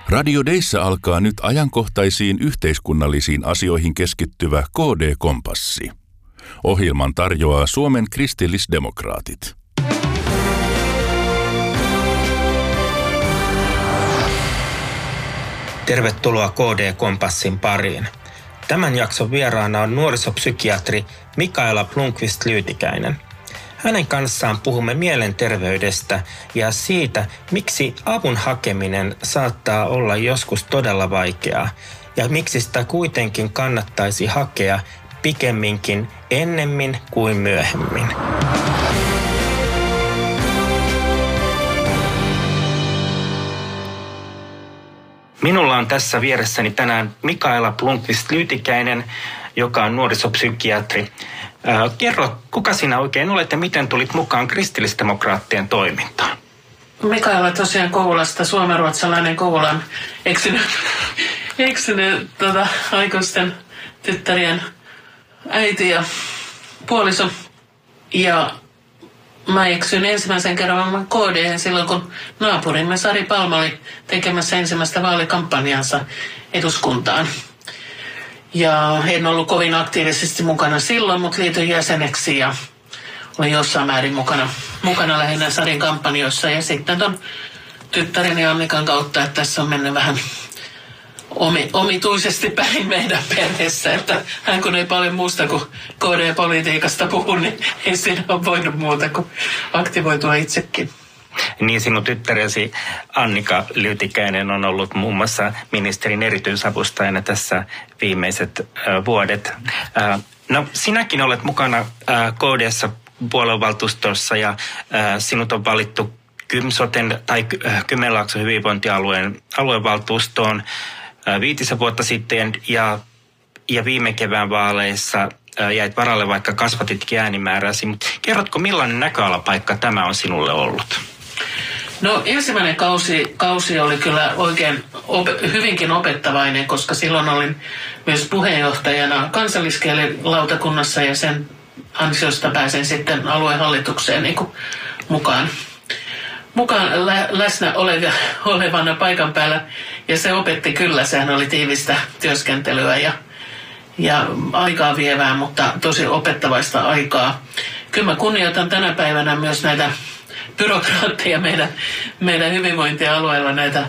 Radio Deissä alkaa nyt ajankohtaisiin yhteiskunnallisiin asioihin keskittyvä KD-kompassi. Ohjelman tarjoaa Suomen kristillisdemokraatit. Tervetuloa KD-kompassin pariin. Tämän jakson vieraana on nuorisopsykiatri Mikaela Blomqvist-Lyytikäinen. Hänen kanssaan puhumme mielenterveydestä ja siitä, miksi avun hakeminen saattaa olla joskus todella vaikeaa ja miksi sitä kuitenkin kannattaisi hakea pikemminkin ennemmin kuin myöhemmin. Minulla on tässä vieressäni tänään Mikaela Blomqvist-Lyytikäinen, joka on nuorisopsykiatri. Kerro, kuka sinä oikein olet ja miten tulit mukaan kristillisdemokraattien toimintaan? Mikaela tosiaan Kouvolasta, suomenruotsalainen Kouvolan eksynyt aikuisten tyttärien äiti ja puoliso. Ja mä eksyin ensimmäisen kerran KD:hen silloin, kun naapurimme Sari Palm oli tekemässä ensimmäistä vaalikampanjansa eduskuntaan. Ja en ollut kovin aktiivisesti mukana silloin, mutta liityin jäseneksi ja olin jossain määrin mukana lähinnä Sarin kampanjoissa. Ja sitten ton tyttäreni Annikan kautta, että tässä on mennyt vähän omituisesti päin meidän perheessä. Että hän kun ei paljon muusta kuin KD-politiikasta puhu, niin ei siinä ole voinut muuta kuin aktivoitua itsekin. Niin, sinun tyttäresi Annika Lyytikäinen on ollut muun muassa ministerin erityisavustajana tässä viimeiset vuodet. No, sinäkin olet mukana KD:ssa puoluevaltuustossa ja sinut on valittu Kymsoten tai Kymenlaakson hyvinvointialueen aluevaltuustoon 5 vuotta sitten ja viime kevään vaaleissa jäit varalle, vaikka kasvatitkin äänimääräsi. Mutta kerrotko, millainen näköalapaikka tämä on sinulle ollut? No, ensimmäinen kausi oli kyllä oikein hyvinkin opettavainen, koska silloin olin myös puheenjohtajana kansalliskielilautakunnassa ja sen ansiosta pääsen sitten aluehallitukseen niin kuin mukaan läsnä olevana paikan päällä. Ja se opetti kyllä, sehän oli tiivistä työskentelyä ja aikaa vievää, mutta tosi opettavaista aikaa. Kyllä mä kunnioitan tänä päivänä myös näitä byrokraatteja meidän hyvinvointialueella, näitä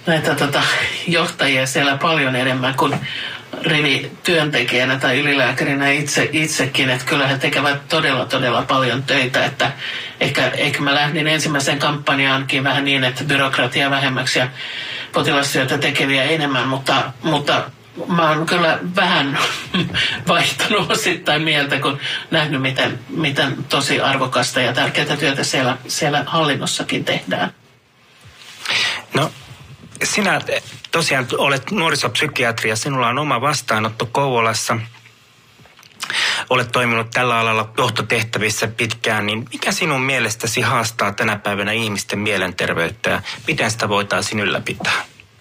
johtajia siellä paljon enemmän kuin rivityöntekijänä tai ylilääkärinä itsekin, että kyllä he tekevät todella paljon töitä, että ehkä mä lähdin ensimmäisen kampanjaankin vähän niin, että byrokratia vähemmäksi ja potilastyötä tekeviä enemmän, mutta mä oon kyllä vähän vaihtanut osittain mieltä, kun nähnyt, miten tosi arvokasta ja tärkeää työtä siellä hallinnossakin tehdään. No, sinä tosiaan olet nuorisopsykiatri ja sinulla on oma vastaanotto Kouvolassa. Olet toiminut tällä alalla johtotehtävissä pitkään, niin mikä sinun mielestäsi haastaa tänä päivänä ihmisten mielenterveyttä ja miten sitä voitaisiin ylläpitää?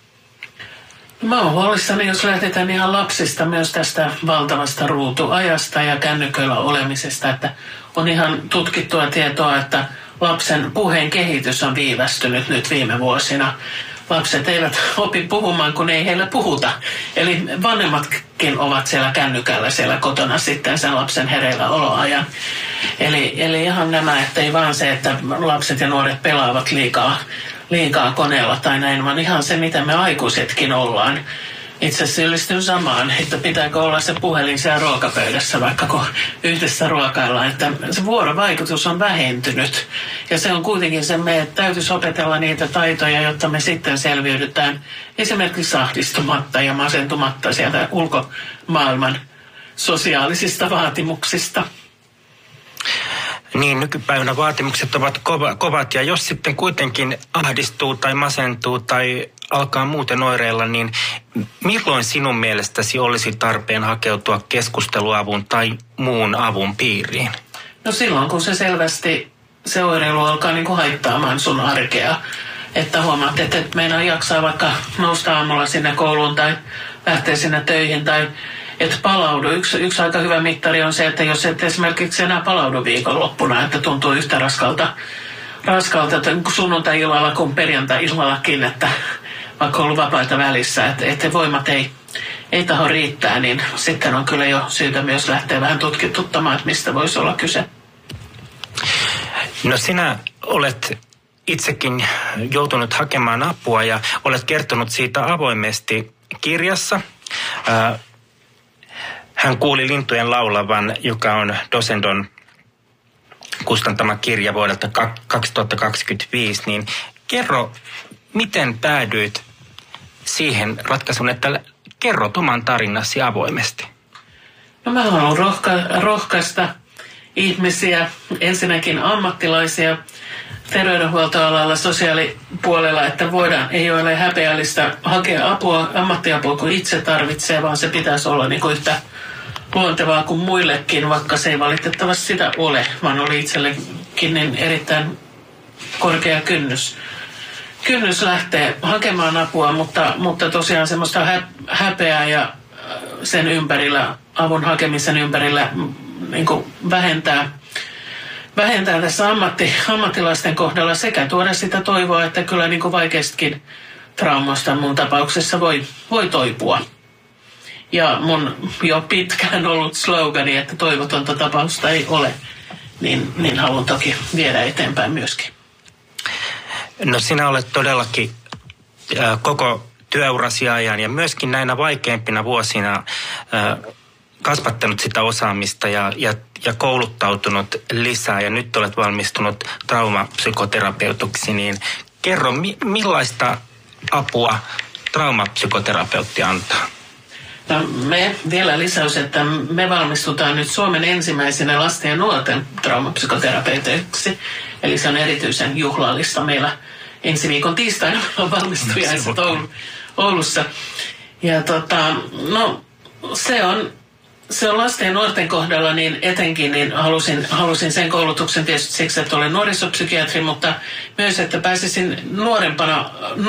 Mä oon huolissani, jos lähdetään ihan lapsista myös tästä valtavasta ruutuajasta ja kännyköillä olemisesta, että on ihan tutkittua tietoa, että lapsen puheen kehitys on viivästynyt nyt viime vuosina. Lapset eivät opi puhumaan, kun ei heille puhuta. Eli vanhemmatkin ovat siellä kännykällä siellä kotona sitten sen lapsen hereillä oloajan. Eli ihan nämä, että ei vaan se, että lapset ja nuoret pelaavat liikaa koneella tai näin, vaan ihan se, mitä me aikuisetkin ollaan. Itse syyllistyn samaan, että pitääkö olla se puhelin siellä ruokapöydässä, vaikka kun yhdessä ruokaillaan, että se vuorovaikutus on vähentynyt. Ja se on kuitenkin se, me täytyisi opetella niitä taitoja, jotta me sitten selviydytään esimerkiksi ahdistumatta ja masentumatta sieltä ulkomaailman sosiaalisista vaatimuksista. Niin, nykypäivänä vaatimukset ovat kovat ja jos sitten kuitenkin ahdistuu tai masentuu tai alkaa muuten oireilla, niin milloin sinun mielestäsi olisi tarpeen hakeutua keskusteluavun tai muun avun piiriin? No silloin, kun se oireilu alkaa niin kuin haittaamaan sun arkea. Että huomaat, että et meinaa jaksaa vaikka nousta aamulla sinne kouluun tai lähteä sinne töihin tai et palaudu. Yksi aika hyvä mittari on se, että jos et esimerkiksi enää palaudu viikonloppuna, että tuntuu yhtä raskalta sunnuntai-illalla kuin perjantai-illallakin, että vaikka ollut vapaita välissä, että voimat ei taho riittää, niin sitten on kyllä jo syytä myös lähteä vähän tutkituttamaan, että mistä voisi olla kyse. No sinä olet itsekin joutunut hakemaan apua ja olet kertonut siitä avoimesti kirjassa. Hän kuuli lintujen laulavan, joka on Dosendon kustantama kirja vuodelta 2025, niin kerro, miten päädyit siihen ratkaisuun, että kerrot oman tarinasi avoimesti? No mä haluan rohkaista ihmisiä, ensinnäkin ammattilaisia terveydenhuoltoalalla, sosiaalipuolella, että ei ole häpeällistä hakea ammattiapua, kun itse tarvitsee, vaan se pitäisi olla niin kuin yhtä luontevaa kuin muillekin, vaikka se ei valitettavasti sitä ole, vaan oli itsellekin niin erittäin korkea kynnys lähtee hakemaan apua, mutta tosiaan semmoista häpeää ja sen ympärillä, avun hakemisen ympärillä niin kuin vähentää tässä ammattilaisten kohdalla sekä tuoda sitä toivoa, että kyllä niin kuin vaikeistakin traumoista mun tapauksessa voi toipua. Ja mun jo pitkään ollut slogani, että toivotonta tapausta ei ole, niin haluan toki viedä eteenpäin myöskin. No sinä olet todellakin koko työurasi ajan ja myöskin näinä vaikeimpina vuosina kasvattanut sitä osaamista ja kouluttautunut lisää ja nyt olet valmistunut traumapsykoterapeutiksi, niin kerro, millaista apua traumapsykoterapeutti antaa? No, vielä lisäys, että me valmistutaan nyt Suomen ensimmäisenä lasten ja nuorten traumapsykoterapeuteiksi. Eli se on erityisen juhlallista. Meillä ensi viikon tiistaina on valmistujaiset Oulussa. Ja se on lasten ja nuorten kohdalla niin etenkin, niin halusin sen koulutuksen tietysti siksi, että olen nuorisopsykiatri, mutta myös, että pääsisin nuorempana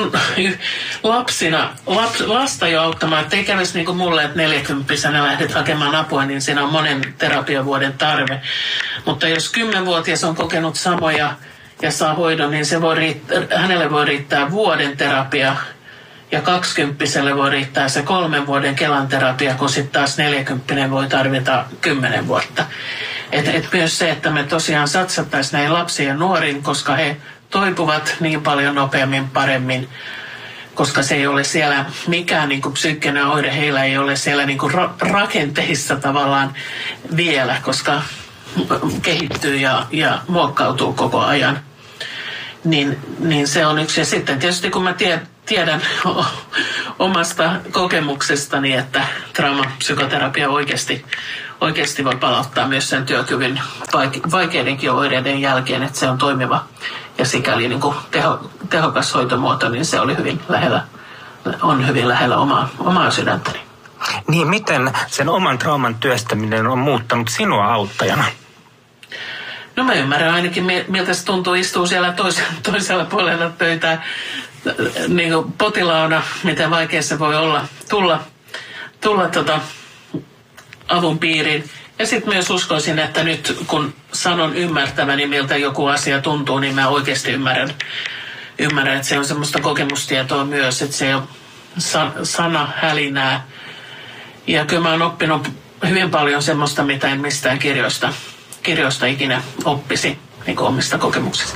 lasta jo auttamaan, että ei kävisi niin kuin mulle, että 40-vuotiaana lähdet hakemaan apua, niin siinä on monen terapiavuoden tarve. Mutta jos 10-vuotias on kokenut samoja ja saa hoidon, niin hänelle voi riittää vuoden terapia. Ja 20-vuotiaille voi riittää se 3 vuoden Kelan terapia, kun sitten taas 40 voi tarvita 10 vuotta. Et myös se, että me tosiaan satsattaisiin näihin lapsiin ja nuoriin, koska he toipuvat niin paljon nopeammin, paremmin, koska se ei ole siellä mikään niin kuin psyykkinen oire, heillä ei ole siellä niin kuin rakenteissa tavallaan vielä, koska kehittyy ja muokkautuu koko ajan. Niin se on yksi. Ja sitten tietysti kun mä tiedän omasta kokemuksestani, että traumapsykoterapia oikeasti voi palauttaa myös sen työkyvyn vaikeidenkin oireiden jälkeen, että se on toimiva ja sikäli niin kuin tehokas hoitomuoto, niin se oli on hyvin lähellä omaa sydäntäni. Niin, miten sen oman trauman työstäminen on muuttanut sinua auttajana? No mä ymmärrän ainakin, miltä se tuntuu istua siellä toisella puolella pöytää niin kuin potilaana, miten vaikea se voi olla tulla avun piiriin. Ja sitten myös uskoisin, että nyt kun sanon ymmärtäväni, miltä joku asia tuntuu, niin mä oikeasti ymmärrän, että se on semmoista kokemustietoa myös, että se ei ole sanahälinää. Ja kyllä mä oon oppinut hyvin paljon semmoista, mitä en mistään kirjoista ikinä oppisi niin kuin omista kokemuksista.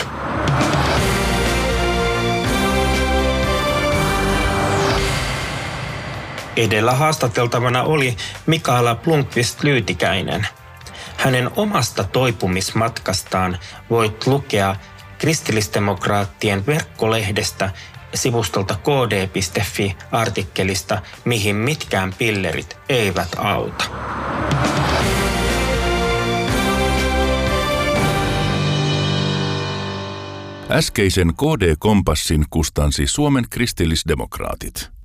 Edellä haastateltavana oli Mikaela Blomqvist-Lyytikäinen. Hänen omasta toipumismatkastaan voit lukea kristillisdemokraattien verkkolehdestä sivustolta kd.fi artikkelista Mihin mitkään pillerit eivät auta. Äskeisen KD-kompassin kustansi Suomen kristillisdemokraatit.